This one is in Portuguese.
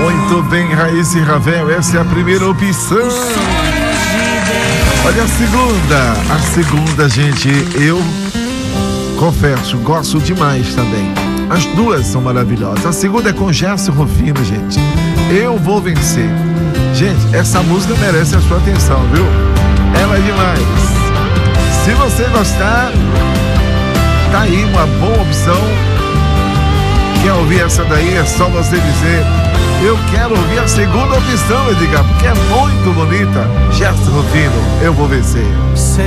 Muito bem, Raíssa e Ravel, essa é a primeira opção. Olha a segunda, gente, eu confesso, gosto demais também. As duas são maravilhosas. A segunda é com Gerson Rufino, gente. Eu Vou Vencer. Gente, essa música merece a sua atenção, viu? Ela é demais. Se você gostar, tá aí uma boa opção. Quer ouvir essa daí? É só você dizer: eu quero ouvir a segunda opção, Edgar, porque é muito bonita. Gerson Rufino, Eu Vou Vencer.